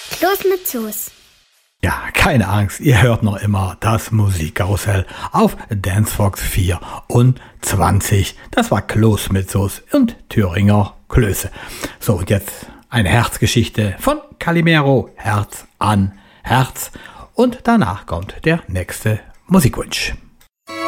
Schluss mit Soße. Ja, keine Angst, ihr hört noch immer das Musikkarussell auf Dancefox 24. Das war Kloß mit Soße und Thüringer Klöße. So, und jetzt eine Herzgeschichte von Calimero, Herz an Herz. Und danach kommt der nächste Musikwunsch.